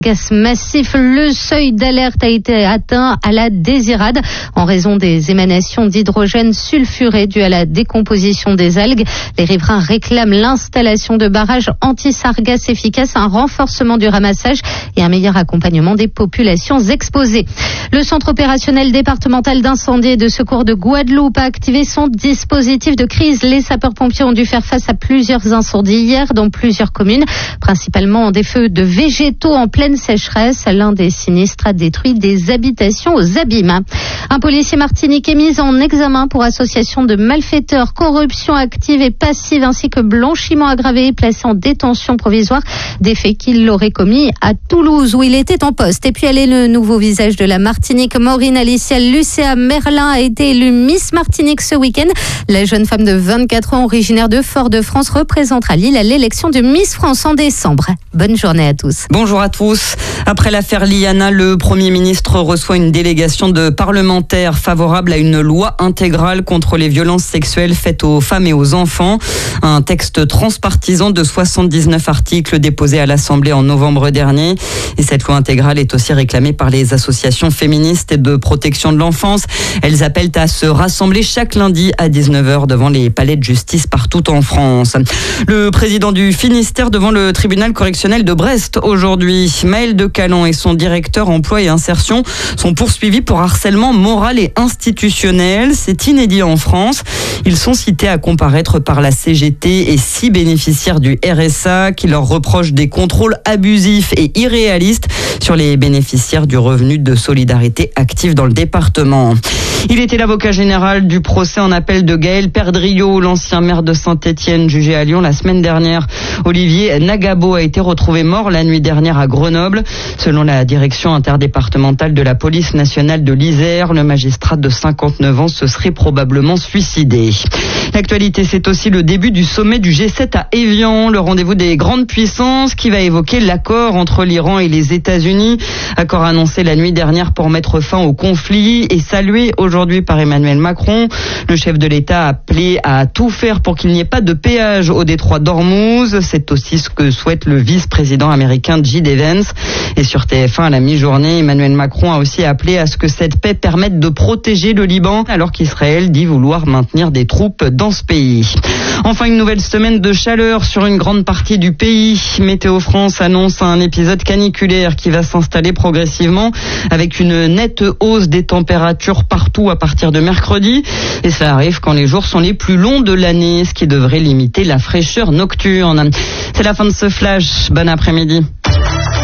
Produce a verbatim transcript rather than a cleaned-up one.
Gaz massif, le seuil d'alerte a été atteint à la Désirade en raison des émanations d'hydrogène sulfuré dues à la décomposition des algues. Les riverains réclament l'installation de barrages anti-sargasses efficaces, un renforcement du ramassage et un meilleur accompagnement des populations exposées. Le centre opérationnel départemental d'incendie et de secours de Guadeloupe a activé son dispositif de crise. Les sapeurs-pompiers ont dû faire face à plusieurs incendies hier dans plusieurs communes, principalement des feux de végétaux en pleine sécheresse. L'un des sinistres a détruit des habitations aux abîmes. Un policier martiniquais mis en examen pour association de malfaiteurs, corruption active et passive ainsi que blanchiment aggravé, placé en détention provisoire, des faits qu'il aurait commis à Toulouse où il était en poste. Et puis elle est le nouveau visage de la Martinique. Maureen Alicia Lucéa Merlin a été élue Miss Martinique ce week-end. La jeune femme de vingt-quatre ans, originaire de Fort-de-France, représentera Lille à l'élection de Miss France en décembre. Bonne journée à tous. Bonjour à tous. Après l'affaire Liana, le Premier ministre reçoit une délégation de parlementaires favorables à une loi intégrale contre les violences sexuelles faites aux femmes et aux enfants. Un texte transpartisan de soixante-dix-neuf articles déposé à l'Assemblée en novembre dernier. Et cette loi intégrale est aussi réclamée par les associations féministes et de protection de l'enfance. Elles appellent à se rassembler chaque lundi à dix-neuf heures devant les palais de justice partout en France. Le président du Finistère devant le tribunal correctionnel de Brest aujourd'hui. Maël de Calan et son directeur emploi et insertion sont poursuivis pour harcèlement moral et institutionnel. C'est inédit en France. Ils sont cités à comparaître par la C G T et six bénéficiaires du R S A qui leur reprochent des contrôles abusifs et irréalistes sur les bénéficiaires du revenu de solidarité active dans le département. Il était l'avocat général du procès en appel de Gaël Perdriau, l'ancien maire de Saint-Étienne, jugé à Lyon la semaine dernière. Olivier Nagabo a été retrouvé mort la nuit dernière à Grenoble. Selon la direction interdépartementale de la police nationale de l'Isère, le magistrat de cinquante-neuf ans se serait probablement suicidé. L'actualité, c'est aussi le début du sommet du G sept à Évian, le rendez-vous des grandes puissances qui va évoquer l'accord entre l'Iran et les États-Unis. Accord annoncé la nuit dernière pour mettre fin au conflit et salué aujourd'hui par Emmanuel Macron. Le chef de l'État a appelé à tout faire pour qu'il n'y ait pas de péage au détroit d'Ormuz. C'est aussi ce que souhaite le vice-président américain J D Vance. Et sur T F un à la mi-journée, Emmanuel Macron a aussi appelé à ce que cette paix permette de protéger le Liban, alors qu'Israël dit vouloir maintenir des troupes dans ce pays. Enfin, une nouvelle semaine de chaleur sur une grande partie du pays. Météo France annonce un épisode caniculaire qui va s'installer progressivement avec une nette hausse des températures partout à partir de mercredi. Et ça arrive quand les jours sont les plus longs de l'année, ce qui devrait limiter la fraîcheur nocturne. C'est la fin de ce flash. Bon après-midi.